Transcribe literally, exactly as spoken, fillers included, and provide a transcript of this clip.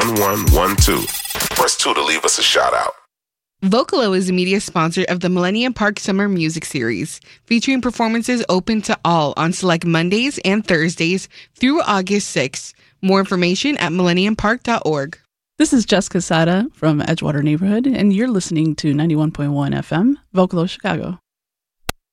one one one two. Press two to leave us a shout out. Vocalo is a media sponsor of the Millennium Park Summer Music Series, featuring performances open to all on select Mondays and Thursdays through August sixth. More information at millennium park dot org. This is Jessica Sada from Edgewater Neighborhood, and you're listening to ninety-one point one F M, Vocalo Chicago.